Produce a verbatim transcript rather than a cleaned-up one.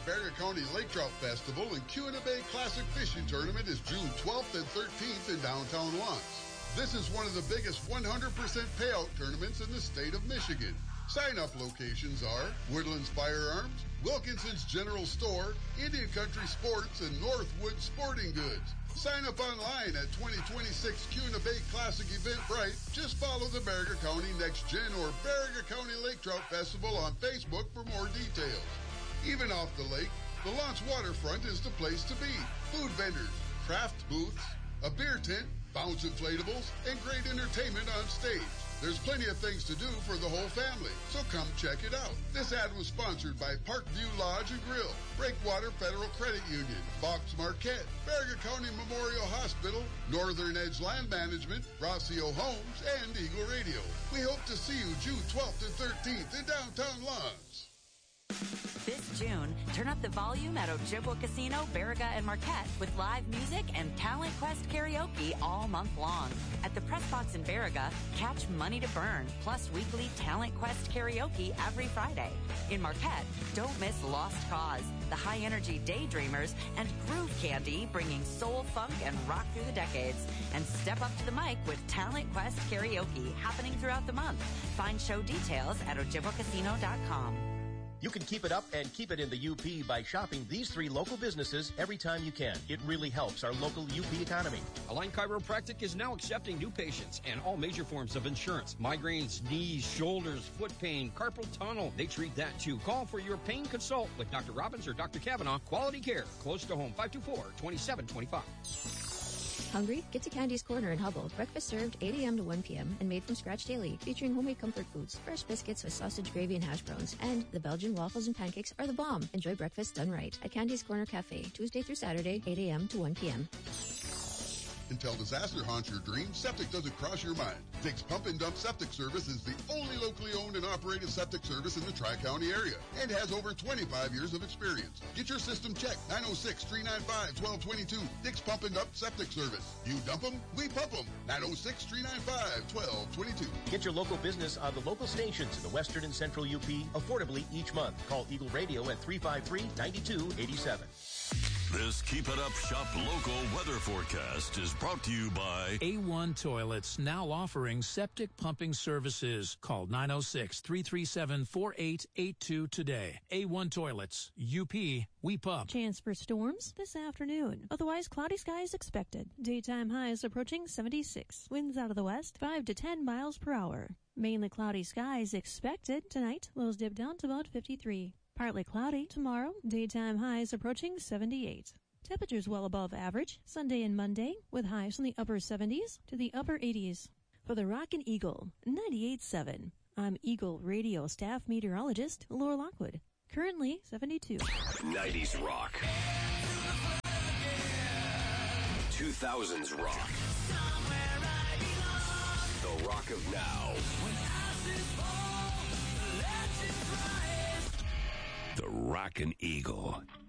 Bexar County Lake Trout Festival and Kuna Bay Classic Fishing Tournament is June twelfth and thirteenth in downtown Lawrence. This is one of the biggest one hundred percent payout tournaments in the state of Michigan. Sign-up locations are Woodlands Firearms, Wilkinson's General Store, Indian Country Sports, and Northwood Sporting Goods. Sign up online at twenty twenty-six Kuna Bay Classic Eventbrite. Just follow the Bexar County Next Gen or Bexar County Lake Trout Festival on Facebook for more details. Even off the lake, the Lawrence waterfront is the place to be. Food vendors, craft booths, a beer tent, bounce inflatables, and great entertainment on stage. There's plenty of things to do for the whole family, so come check it out. This ad was sponsored by Parkview Lodge and Grill, Breakwater Federal Credit Union, Fox Marquette, Bexar County Memorial Hospital, Northern Edge Land Management, Rossio Homes, and Eagle Radio. We hope to see you June twelfth and thirteenth in downtown Lawrence. This June, turn up the volume at Ojibwa Casino, Baraga, and Marquette with live music and Talent Quest karaoke all month long. At the Press Box in Baraga, catch Money to Burn, plus weekly Talent Quest karaoke every Friday. In Marquette, don't miss Lost Cause, the high-energy Daydreamers, and Groove Candy, bringing soul, funk, and rock through the decades. And step up to the mic with Talent Quest karaoke happening throughout the month. Find show details at ojibwa casino dot com. You can keep it up and keep it in the U P by shopping these three local businesses every time you can. It really helps our local U P economy. Align Chiropractic is now accepting new patients and all major forms of insurance. Migraines, knees, shoulders, foot pain, carpal tunnel. They treat that too. Call for your pain consult with Doctor Robbins or Doctor Kavanaugh. Quality care. Close to home. five two four, two seven two five. Hungry? Get to Candy's Corner in Hubble. Breakfast served eight a.m. to one p.m. and made from scratch daily, featuring homemade comfort foods, fresh biscuits with sausage gravy and hash browns, and the Belgian waffles and pancakes are the bomb. Enjoy breakfast done right at Candy's Corner Cafe, Tuesday through Saturday, eight a.m. to one p.m. Until disaster haunts your dreams, septic doesn't cross your mind. Dick's Pump and Dump Septic Service is the only locally owned and operated septic service in the Tri-County area and has over twenty-five years of experience. Get your system checked. nine oh six, three nine five, one two two two. Dick's Pump and Dump Septic Service. You dump them, we pump them. nine oh six, three nine five, one two two two. Get your local business on the local stations in the western and central U P affordably each month. Call Eagle Radio at three five three, nine two eight seven. This Keep It Up Shop Local weather forecast is brought to you by A one Toilets, now offering septic pumping services. Call nine oh six, three three seven, four eight eight two today. A one Toilets, U P, we pump. Chance for storms this afternoon. Otherwise, cloudy skies expected. Daytime highs approaching seventy-six. Winds out of the west, five to ten miles per hour. Mainly cloudy skies expected tonight. Lows dip down to about fifty-three. Partly cloudy tomorrow, daytime highs approaching seventy-eight. Temperatures well above average Sunday and Monday, with highs from the upper seventies to the upper eighties. For the Rockin' Eagle, ninety-eight point seven, I'm Eagle Radio staff meteorologist Laura Lockwood. Currently seventy-two. nineties rock. two thousands rock. The rock of now. The Rockin' Eagle.